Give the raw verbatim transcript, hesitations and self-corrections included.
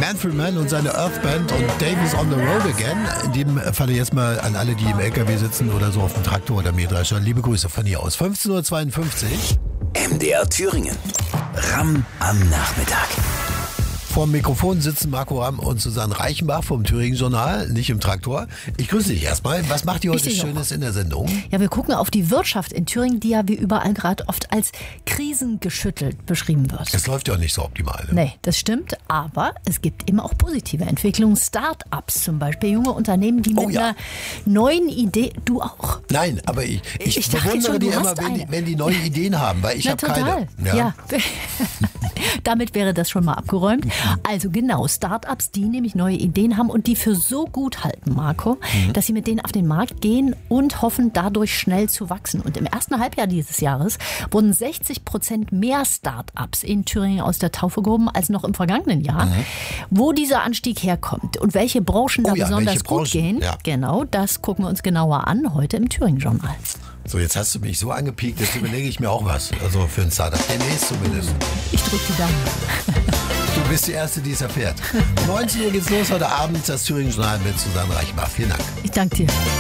Manfred Mann und seine Earthband und Dave is on the road again. In dem Falle jetzt mal an alle, die im L K W sitzen oder so auf dem Traktor oder Mähdrescher. Liebe Grüße von hier aus. fünfzehn Uhr zweiundfünfzig. M D R Thüringen. Ramm am Nachmittag. Vor dem Mikrofon sitzen Marco Ramm und Susanne Reichenbach vom Thüringen-Journal, nicht im Traktor. Ich grüße dich erstmal. Was macht ihr heute Schönes in der Sendung? Ja, wir gucken auf die Wirtschaft in Thüringen, die ja wie überall gerade oft als krisengeschüttelt beschrieben wird. Das läuft ja auch nicht so optimal. Ne? Nee, das stimmt. Aber es gibt immer auch positive Entwicklungen. Start-ups zum Beispiel, junge Unternehmen, die mit oh, ja. einer neuen Idee... Du auch? Nein, aber ich, ich, Ich dachte bewundere schon, die du immer, hast wenn die, eine. wenn die neue Ideen haben, weil ich Na, habe total. keine. Ja. Damit wäre das schon mal abgeräumt. Also genau, Start-ups, die nämlich neue Ideen haben und die für so gut halten, Marco, mhm. dass sie mit denen auf den Markt gehen und hoffen, dadurch schnell zu wachsen. Und im ersten Halbjahr dieses Jahres wurden sechzig Prozent mehr Start-ups in Thüringen aus der Taufe gehoben als noch im vergangenen Jahr. Mhm. Wo dieser Anstieg herkommt und welche Branchen oh da ja, besonders gut Branchen? gehen, ja. genau, das gucken wir uns genauer an heute im Thüringen-Journal. So, jetzt hast du mich so angepiekt, jetzt überlege ich mir auch was. Also für ein Startup. Demnächst zumindest. Ich drücke die Daumen. Du bist die Erste, die es erfährt. neunzehn Uhr geht's los heute Abend, das Thüringen-Journal mit Susanne Reichenbach. Vielen Dank. Ich danke dir.